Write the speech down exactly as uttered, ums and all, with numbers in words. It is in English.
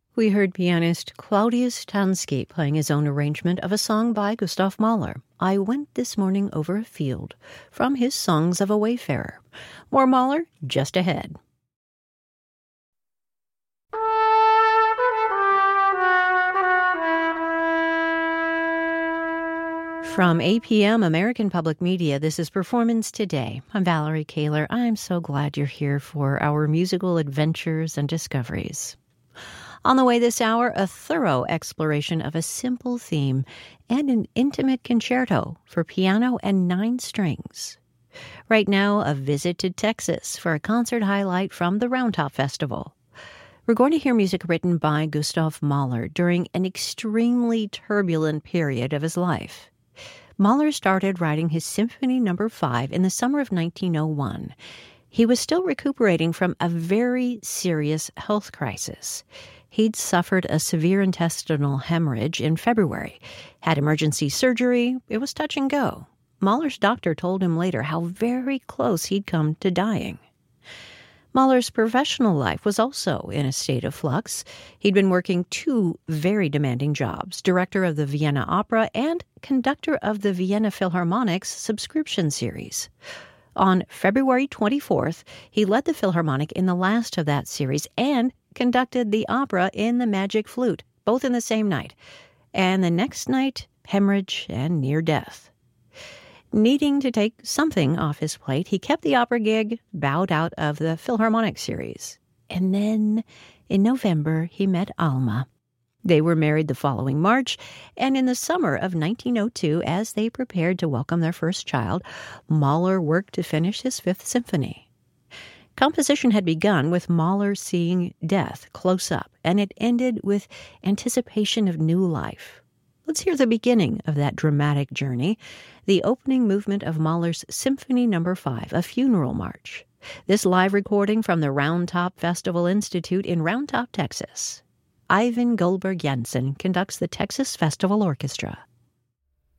We heard pianist Claudius Tansky playing his own arrangement of a song by Gustav Mahler, I Went This Morning Over a Field, from his Songs of a Wayfarer. More Mahler just ahead. From A P M American Public Media, this is Performance Today. I'm Valerie Kaler. I'm so glad you're here for our musical adventures and discoveries. On the way this hour, a thorough exploration of a simple theme and an intimate concerto for piano and nine strings. Right now, a visit to Texas for a concert highlight from the Round Top Festival. We're going to hear music written by Gustav Mahler during an extremely turbulent period of his life. Mahler started writing his Symphony Number five in the summer of nineteen oh one. He was still recuperating from a very serious health crisis. He'd suffered a severe intestinal hemorrhage in February, had emergency surgery. It was touch and go. Mahler's doctor told him later how very close he'd come to dying. Mahler's professional life was also in a state of flux. He'd been working two very demanding jobs, director of the Vienna Opera and conductor of the Vienna Philharmonic's subscription series. On February twenty-fourth, he led the Philharmonic in the last of that series and conducted the opera in the Magic Flute, both in the same night. And the next night, hemorrhage and near death. Needing to take something off his plate, he kept the opera gig, bowed out of the Philharmonic series. And then, in November, he met Alma. They were married the following March, and in the summer of nineteen oh two, as they prepared to welcome their first child, Mahler worked to finish his Fifth Symphony. Composition had begun with Mahler seeing death close up, and it ended with anticipation of new life. Let's hear the beginning of that dramatic journey, the opening movement of Mahler's Symphony Number five, a funeral march. This live recording from the Round Top Festival Institute in Round Top, Texas. Ivan Goldberg Jensen conducts the Texas Festival Orchestra.